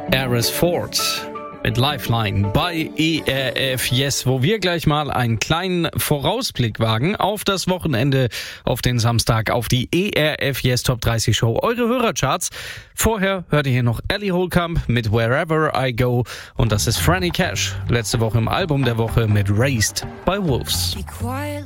Aris Ford mit Lifeline bei ERF Yes, wo wir gleich mal einen kleinen Vorausblick wagen auf das Wochenende, auf den Samstag, auf die ERF Yes Top 30 Show, eure Hörercharts. Vorher hört ihr hier noch Ellie Holcomb mit Wherever I Go und das ist Franny Cash, letzte Woche im Album der Woche mit Raised by Wolves.